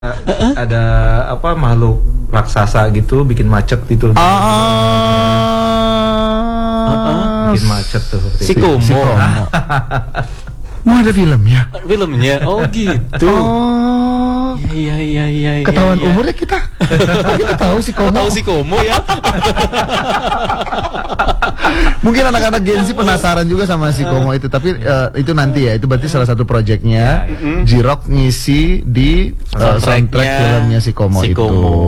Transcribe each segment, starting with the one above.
ada apa makhluk raksasa gitu bikin macet gitu. Bikin macet tuh. Si Komo. Mau ada filmnya? Filmnya, oh gitu. Oh, Iya. ketahuan umurnya kita. Kita tahu si Komo. Tahu si Komo ya? Mungkin anak-anak Gen Z penasaran juga sama si Komo itu, tapi itu nanti ya. Itu berarti salah satu proyeknya. J-Rock ngisi di soundtrack filmnya si Komo itu.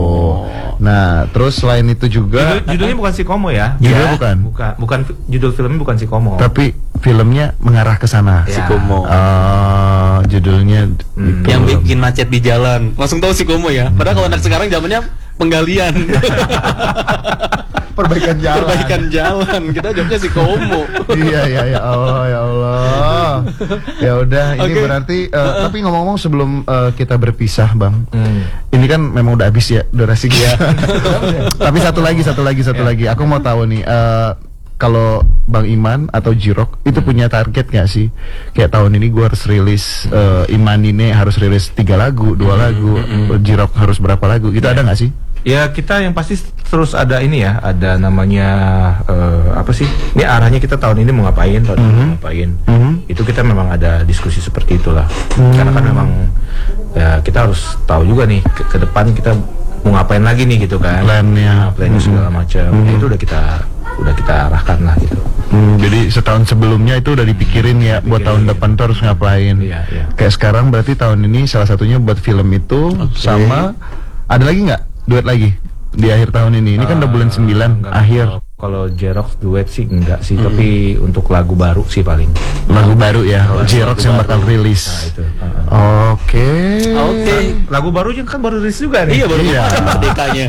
Nah, terus selain itu juga Judulnya bukan si Komo ya? Judulnya bukan. Bukan judul filmnya bukan si Komo. Tapi filmnya mengarah ke sana. Ya. Si Komo. Judulnya itu. Yang bikin macet di jalan. Langsung tahu si Komo ya. Padahal kalau anak sekarang zamannya penggalian. Perbaikan jalan. Perbaikan jalan. Kita jawabnya si Komo. Iya ya Allah. Ya udah, ini berarti tapi ngomong-ngomong sebelum kita berpisah, Bang. Ini kan memang udah habis ya durasi kita. Tapi satu lagi. Aku mau tahu nih, kalau Bang Iman atau J-Rock itu punya target gak sih? Kayak tahun ini gue harus rilis, Iman ini harus rilis 3 lagu, 2 lagu, J-Rock harus berapa lagu? Gitu ada gak sih? Ya kita yang pasti terus ada ini ya, ada namanya apa sih? Ini arahnya kita tahun ini mau ngapain, tahun ini mau ngapain. Itu kita memang ada diskusi seperti itulah. Karena kan memang ya kita harus tahu juga nih ke depan kita mau ngapain lagi nih gitu kan. Plannya segala macam. Itu udah kita arahkan lah gitu. Jadi setahun sebelumnya itu udah dipikirin ya buat tahun depan tuh harus ngapain. Iya. Kayak sekarang berarti tahun ini salah satunya buat film itu sama ada lagi nggak duet lagi di akhir tahun ini? Ini kan udah bulan 9 akhir. Kalau J-Rock duet sih enggak sih, tapi untuk lagu baru sih paling. Lagu baru ya, J-Rock yang bakal rilis. Nah, itu. Oke. Lagu baru kan baru rilis juga nih. Iya, baru merdekanya.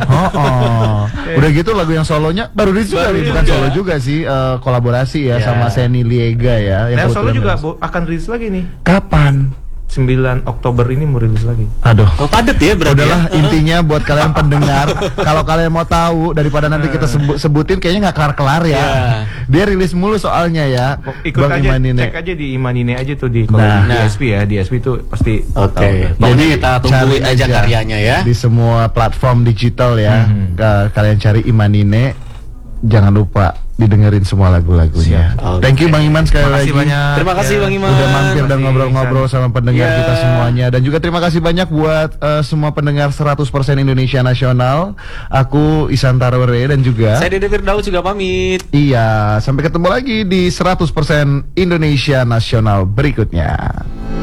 Udah gitu lagu yang solonya baru rilis juga nih, bukan solo juga sih, kolaborasi ya sama Seni Liega ya. Yang solo juga akan rilis lagi nih. Kapan? 9 Oktober ini mau rilis lagi. Aduh. Oh, padet ya berarti. Udahlah, intinya buat kalian pendengar, kalau kalian mau tahu daripada nanti kita sebutin kayaknya nggak kelar-kelar ya. Dia rilis mulu soalnya ya. Ikut Bang aja, Imanine. cek aja di Imanine aja tuh di DSP ya. DSP itu pasti Jadi kita tungguin aja karyanya ya. Di semua platform digital ya. Kalian cari Imanine, jangan lupa didengerin semua lagu-lagunya. Thank you Bang Iman sekali lagi. Terima kasih Bang Iman. Udah mampir dan ngobrol-ngobrol sama pendengar kita semuanya. Dan juga terima kasih banyak buat semua pendengar 100% Indonesia Nasional. Aku Isan Tarwere dan juga saya Dede Firdaus juga pamit. Iya, sampai ketemu lagi di 100% Indonesia Nasional berikutnya.